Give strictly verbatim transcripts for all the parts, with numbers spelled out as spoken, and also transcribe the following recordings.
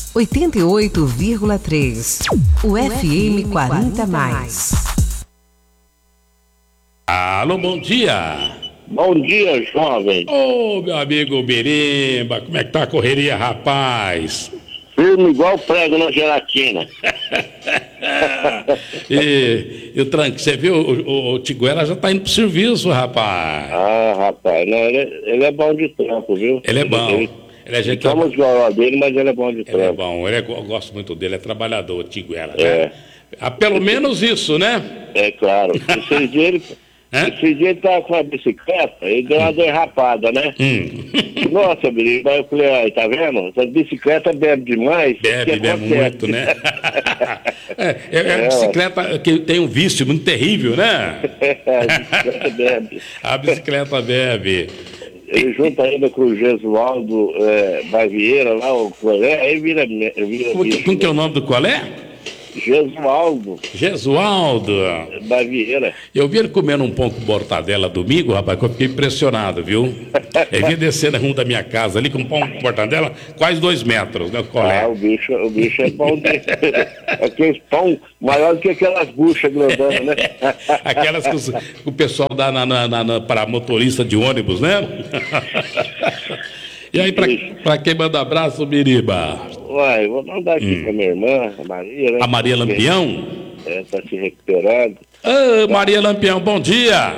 oitenta e oito vírgula três. O F M quarenta mais. Alô, bom dia. Bom dia, jovem. Ô, meu amigo Birimba, como é que tá a correria, rapaz? Firme igual prego na gelatina. e, e o tranque, você viu, o, o, o Tiguela já tá indo pro serviço, rapaz. Ah, rapaz, não, ele, é- ele é bom de trampo, viu? Ele é bom. Ele, Ele é gente. somos igual dele, mas ele é bom de Ele é trampo. bom, ele é, eu gosto muito dele, é trabalhador, Tiguela, É. né? Ah, pelo menos isso, né? É claro. Esses dias ele, Hã? esses dias ele tava com a bicicleta, ele deu uma derrapada, né? Hum. Nossa, Biriba, aí eu falei, aí, tá vendo? Essa bicicleta bebe demais. Bebe, que bebe acontece? muito, né? é, é, é a É, bicicleta que tem um vício muito terrível, né? a bicicleta bebe. A bicicleta bebe. Ele junta ainda com o Gesualdo é, Bavieira lá, o Colé, aí vira, vira Como, que- bicho. como que é o nome do colé? Gesualdo Gesualdo. Bavieira. Eu vi ele comendo um pão com mortadela domingo, rapaz, que eu fiquei impressionado, viu? Ele vinha descendo a rua da minha casa ali com um pão com mortadela, quase dois metros, né, colé? Ah, o bicho, o bicho é bom de... Aqueles pão maior do que aquelas buchas grandonas, né? Aquelas que, os- que o pessoal dá na, na- na- na- para motorista de ônibus, né? E aí, pra, pra quem manda abraço, Biriba? Uai, vou mandar aqui pra minha irmã, a Maria, né? A Maria Lampião? É, tá se recuperando. Ô, Maria Lampião, bom dia!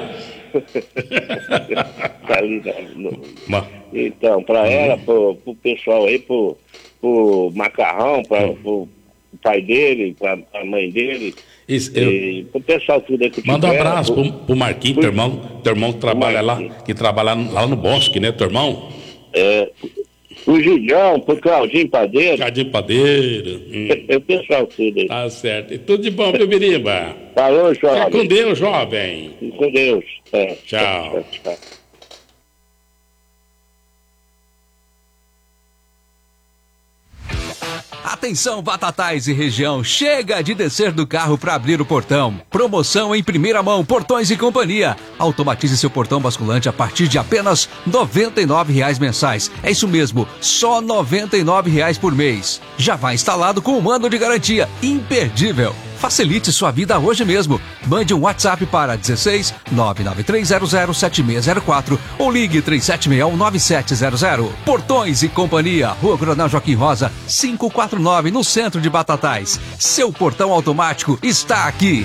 Tá ali, né? No- Ma- Então, pra ela, pro, pro pessoal aí, pro, pro Macarrão, pra, pro pai dele, pra, pra mãe dele, Isso, eu- e pro pessoal tudo aí que Manda um tiver, abraço pro- pro, pro Marquinhos, teu irmão, teu irmão que trabalha lá, Marquinhos. que trabalha lá no bosque, né, teu irmão? É, o Gidião, pro Claudinho Padeiro, Jardim Padeiro. Hum, é o pessoal tudo aí. tá certo. E tudo de bom, meu Biriba. Falou, Fica com jovem. Deus, jovem. Com Deus. É. Tchau. Tchau. Atenção, Batatais e região, chega de descer do carro para abrir o portão. Promoção em primeira mão, Portões e Companhia. Automatize seu portão basculante a partir de apenas noventa e nove reais mensais. É isso mesmo, só noventa e nove reais por mês. Já vai instalado com um ano de garantia, imperdível. Facilite sua vida hoje mesmo. Mande um WhatsApp para dezesseis nove nove três zero zero sete seis zero quatro ou ligue três sete seis um nove sete zero zero. Portões e Companhia, Rua Coronel Joaquim Rosa, quinhentos e quarenta e nove, no centro de Batatais. Seu portão automático está aqui.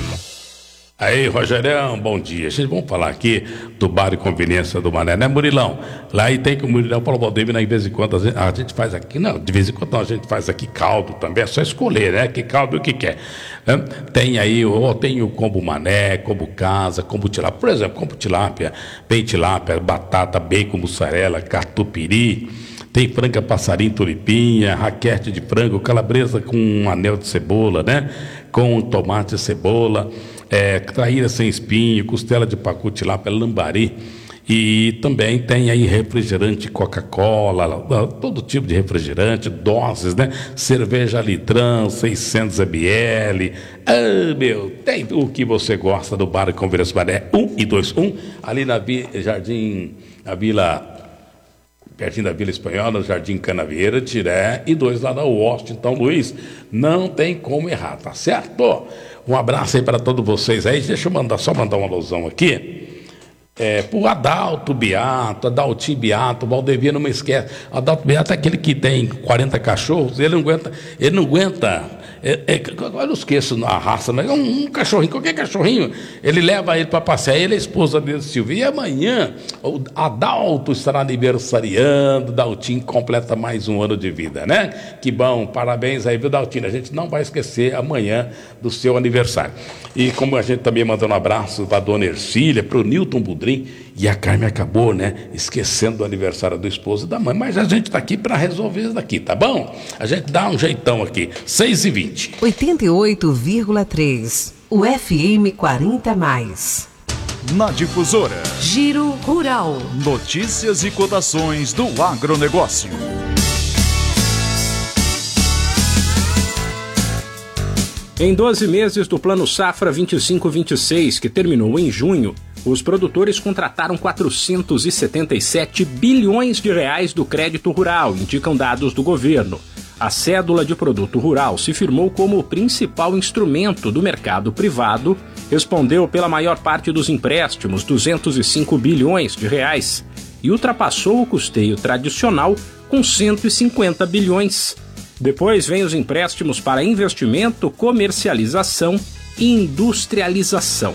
Aí, Rogerão, bom dia. Gente, vamos falar aqui do bar e conveniência do Mané, né, Murilão? Lá e tem que o Murilão falou, Valdemir, né, de vez em quando a gente, a gente faz aqui, não, de vez em quando não, a gente faz aqui caldo também, é só escolher, né, que caldo o que quer. Né? Tem aí, ou tem o combo Mané, combo casa, combo tilápia, por exemplo, combo tilápia, bem tilápia, batata, bacon, mussarela, catupiry, tem franga passarinho, turipinha, raquete de frango, calabresa com um anel de cebola, né, com tomate e cebola, é, traíra sem espinho, costela de pacu, tilápia, lambari. E também tem aí refrigerante Coca-Cola, todo tipo de refrigerante, doses, né? Cerveja litrão, seiscentos mililitros. Ah, meu, tem o que você gosta do bar Conveniência Mané um e dois um, ali na Vi- Jardim, na Vila... pertinho da Vila Espanhola, no Jardim Canavieira, Tiré, e dois lá da Washington, Luiz. Não tem como errar, tá certo? Um abraço aí para todos vocês aí. Deixa eu mandar, só mandar uma alusão aqui. É, pro Adalto Beato, Adaltinho Beato, o Valdemir não me esquece. Adalto Beato é aquele que tem quarenta cachorros, ele não aguenta, ele não aguenta. É, é, eu não esqueço a raça, mas é um, um cachorrinho, qualquer cachorrinho, ele leva ele para passear, ele é a esposa dele, Silvia. E amanhã, o Adalto estará aniversariando, Daltinho completa mais um ano de vida, né? Que bom, parabéns aí, viu, Daltinho? A gente não vai esquecer amanhã do seu aniversário. E como a gente também mandou um abraço para a dona Ercília, para o Nilton Budrim, e a Carmen acabou, né, esquecendo do aniversário do esposo e da mãe, mas a gente está aqui para resolver isso daqui, tá bom? A gente dá um jeitão aqui, seis e vinte. oitenta e oito vírgula três. O F M quarenta mais. Na Difusora, Giro Rural. notícias e cotações do agronegócio. Em doze meses do Plano Safra vinte e cinco vinte e seis, que terminou em junho, os produtores contrataram quatrocentos e setenta e sete bilhões de reais do crédito rural, indicam dados do governo. a cédula de produto rural se firmou como o principal instrumento do mercado privado, respondeu pela maior parte dos empréstimos, duzentos e cinco bilhões de reais, e ultrapassou o custeio tradicional com cento e cinquenta bilhões. Depois vem os empréstimos para investimento, comercialização e industrialização.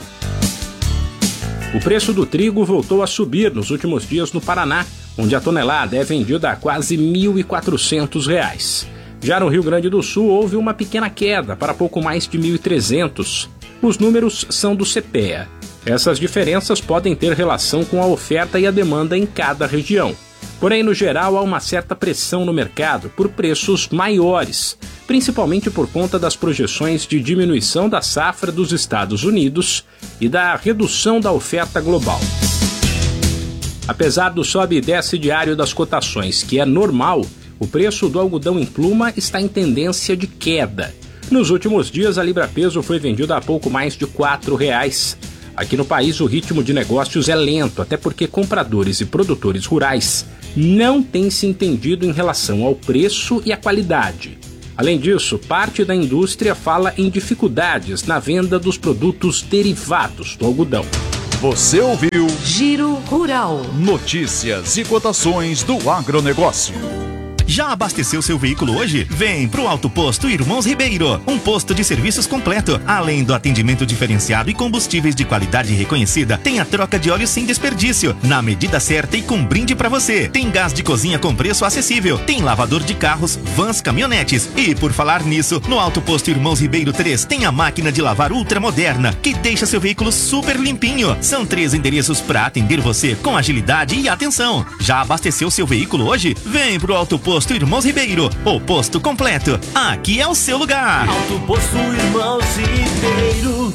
O preço do trigo voltou a subir nos últimos dias no Paraná, onde a tonelada é vendida a quase mil e quatrocentos reais. Já no Rio Grande do Sul houve uma pequena queda para pouco mais de mil e trezentos. Os números são do CEPEA. Essas diferenças podem ter relação com a oferta e a demanda em cada região. Porém, no geral, há uma certa pressão no mercado por preços maiores, principalmente por conta das projeções de diminuição da safra dos Estados Unidos e da redução da oferta global. Apesar do sobe e desce diário das cotações, que é normal, o preço do algodão em pluma está em tendência de queda. Nos últimos dias, a libra-peso foi vendida a pouco mais de quatro reais. Aqui no país, o ritmo de negócios é lento, até porque compradores e produtores rurais não têm se entendido em relação ao preço e à qualidade. Além disso, parte da indústria fala em dificuldades na venda dos produtos derivados do algodão. Você ouviu Giro Rural. Notícias e cotações do agronegócio. Já abasteceu seu veículo hoje? Vem pro Auto Posto Irmãos Ribeiro, um posto de serviços completo. Além do atendimento diferenciado e combustíveis de qualidade reconhecida, tem a troca de óleo sem desperdício, na medida certa e com brinde pra você. Tem gás de cozinha com preço acessível, tem lavador de carros, vans, caminhonetes. E por falar nisso, no Auto Posto Irmãos Ribeiro três tem a máquina de lavar ultramoderna, que deixa seu veículo super limpinho. São três endereços pra atender você com agilidade e atenção. Já abasteceu seu veículo hoje? Vem pro Auto Posto Posto Irmãos Ribeiro, o posto completo. Aqui é o seu lugar. Auto Posto Irmãos Ribeiro.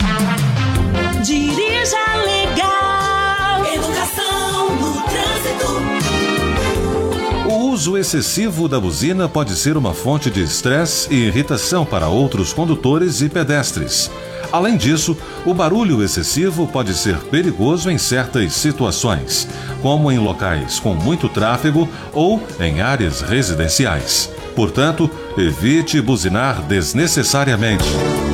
Dirija legal. Educação no trânsito. O uso excessivo da buzina pode ser uma fonte de estresse e irritação para outros condutores e pedestres. Além disso, o barulho excessivo pode ser perigoso em certas situações, como em locais com muito tráfego ou em áreas residenciais. Portanto, evite buzinar desnecessariamente.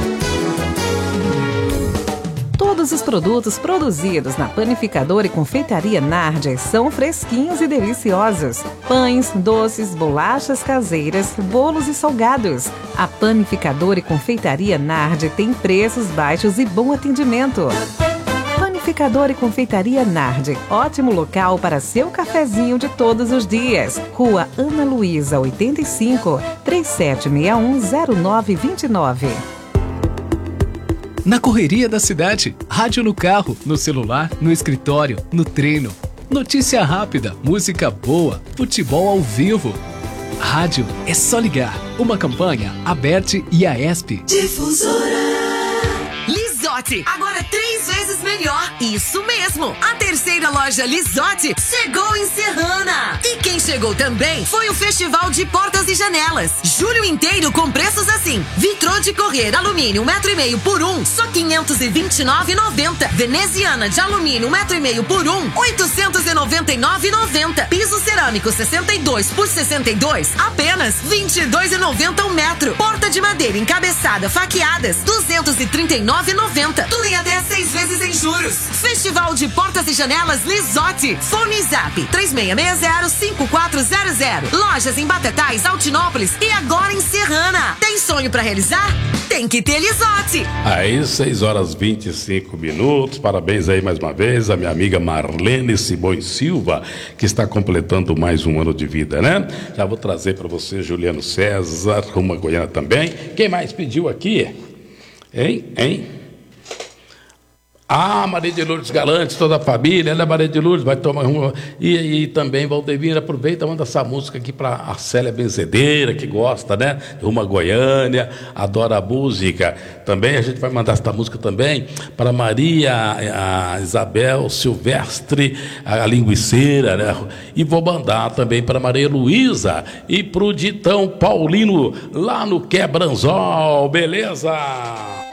Todos os produtos produzidos na Panificadora e Confeitaria Nardi são fresquinhos e deliciosos. Pães, doces, bolachas caseiras, bolos e salgados. A Panificadora e Confeitaria Nardi tem preços baixos e bom atendimento. Panificadora e Confeitaria Nardi, ótimo local para seu cafezinho de todos os dias. Rua Ana Luísa, oitenta e cinco, três sete seis um, zero nove dois nove. Na correria da cidade, rádio no carro, no celular, no escritório, no treino. Notícia rápida, música boa, futebol ao vivo. Rádio é só ligar. Uma campanha, Aberte e Aesp. Difusora. Lisotti, agora três vezes melhor. Isso mesmo. A terceira loja Lisotti chegou em Serrana. E quem chegou também foi o Festival de Portas e Janelas. Julho inteiro com preços assim. Vitrô de correr alumínio um metro e meio por um, só quinhentos e vinte e nove reais e noventa centavos. Veneziana de alumínio um metro e meio por um, oitocentos e noventa e nove reais e noventa centavos. Piso cerâmico sessenta e dois por sessenta e dois, apenas vinte e dois reais e noventa centavos um metro. Porta de madeira encabeçada faqueadas, duzentos e trinta e nove reais e noventa centavos. Tudo em até seis vezes em juros. Festival de Portas e Janelas Lisotti. Fone Zap três seis seis zero, cinco quatro zero zero. Lojas em Batatais, Altinópolis e agora em Serrana. Tem sonho pra realizar? Tem que ter Lisotti. Aí, seis horas e vinte e cinco minutos. Parabéns aí mais uma vez a minha amiga Marlene Simões Silva, que está completando mais um ano de vida, né? Já vou trazer para você Juliano César, uma Goiânia também. Quem mais pediu aqui? Hein? Hein? Ah, Maria de Lourdes Galante, toda a família, né? Maria de Lourdes vai tomar uma. E, e também, Valdemir, aproveita, manda essa música aqui para a Célia Benzedeira, que gosta, né? De uma Goiânia, adora a música. Também a gente vai mandar essa música também para Maria a Isabel Silvestre, a linguiceira, né? E vou mandar também para Maria Luísa e para o Ditão Paulino, lá no Quebranzol, beleza?